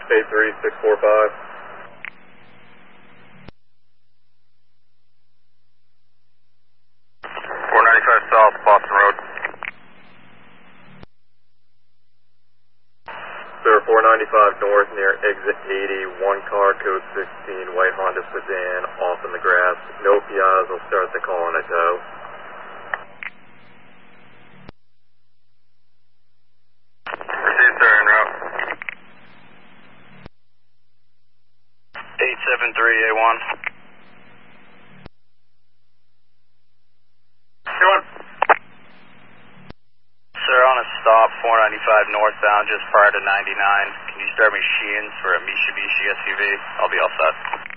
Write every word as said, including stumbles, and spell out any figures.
eight three six four five. four ninety-five South, Boston Road. Sir, four ninety-five North near exit eighty, one car, code sixteen, white Honda sedan, off in the grass. No P Is, will start the call on a tow. Received, sir, en route. eight seven three A one. Sean. Sir, on a stop, four ninety-five northbound, just prior to ninety-nine. Can you start me Sheehan's for a Mitsubishi S U V? I'll be all set.